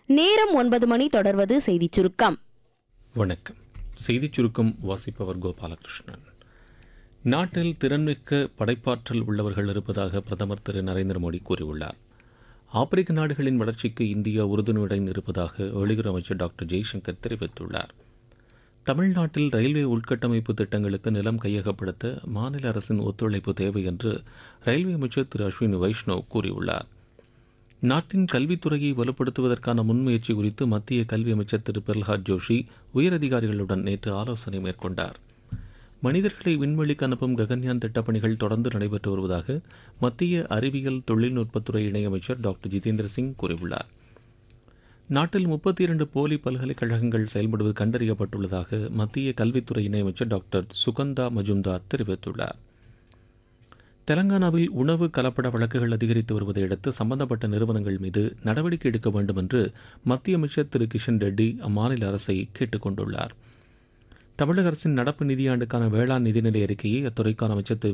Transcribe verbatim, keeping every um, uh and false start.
நேரம் ஒன்பது மணி. தொடர்வது செய்திச் சுருக்கம். வணக்கம். செய்திச் சுருக்கம் வாசிப்பவர் கோபாலகிருஷ்ணன். நாட்டில் திறன்மிக்க படைப்பாற்றல் உள்ளவர்கள் இருப்பதாக பிரதமர் திரு நரேந்திர மோடி கூறியுள்ளார். ஆப்பிரிக்க நாடுகளின் வளர்ச்சிக்கு இந்தியா உறுதுணையுடன் இருப்பதாக வெளியுறவு அமைச்சர் டாக்டர் ஜெய்சங்கர் தெரிவித்துள்ளார். தமிழ்நாட்டில் ரயில்வே உள்கட்டமைப்பு திட்டங்களுக்கு நிலம் கையகப்படுத்த மாநில அரசின் ஒத்துழைப்பு தேவை என்று ரயில்வே அமைச்சர் திரு அஸ்வினி வைஷ்ணவ் கூறியுள்ளார். நாட்டின் கல்வித்துறையை வலுப்படுத்துவதற்கான முன்முயற்சி குறித்து மத்திய கல்வி அமைச்சர் திரு பிரல்ஹாத் ஜோஷி உயரதிகாரிகளுடன் நேற்று ஆலோசனை மேற்கொண்டார். மனிதர்களை விண்வெளிக்கு அனுப்பும் ககன்யான் திட்டப்பணிகள் தொடர்ந்து நடைபெற்று வருவதாக மத்திய அறிவியல் தொழில்நுட்பத்துறை இணையமைச்சர் டாக்டர் ஜிதேந்திர சிங் கூறியுள்ளார். நாட்டில் முப்பத்தி இரண்டு போலி பல்கலைக்கழகங்கள் செயல்படுவது கண்டறியப்பட்டுள்ளதாக மத்திய கல்வித்துறை இணையமைச்சர் டாக்டர் சுகந்தா மஜும்தார் தெரிவித்துள்ளார். தெலங்கானாவில் உணவு கலப்பட வழக்குகள் அதிகரித்து வருவதை அடுத்து சம்பந்தப்பட்ட நிறுவனங்கள் மீது நடவடிக்கை எடுக்க வேண்டும் என்று மத்திய அமைச்சர் திரு கிஷன் ரெட்டி அம்மாநில அரசை கேட்டுக் கொண்டுள்ளார். தமிழக அரசின் நடப்பு நிதியாண்டுக்கான வேளாண் நிதிநிலை அறிக்கையை அத்துறைக்கான அமைச்சர் திரு